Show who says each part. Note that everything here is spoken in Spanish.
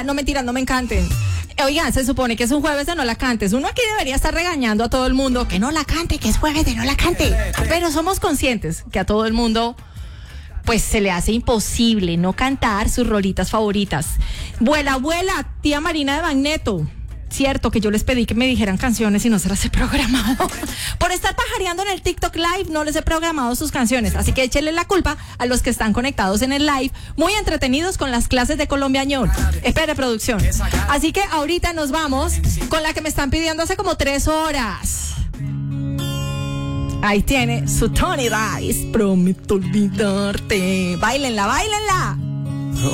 Speaker 1: no mentiras, no me encanten. Oigan, se supone que es un jueves de no la cantes. Uno aquí debería estar regañando a todo el mundo que no la cante, que es jueves de no la cante. Pero somos conscientes que a todo el mundo pues se le hace imposible no cantar sus rolitas favoritas. Vuela, vuela, tía Marina de Magneto. Cierto que yo les pedí que me dijeran canciones y no se las he programado. Por estar pajareando en el TikTok Live no les he programado sus canciones, así que échenle la culpa a los que están conectados en el live, muy entretenidos con las clases de colombiañol. Espere, producción. Así que ahorita nos vamos con la que me están pidiendo hace como 3 horas. Ahí tiene su Tony Dice, prometo olvidarte. Báilenla, báilenla.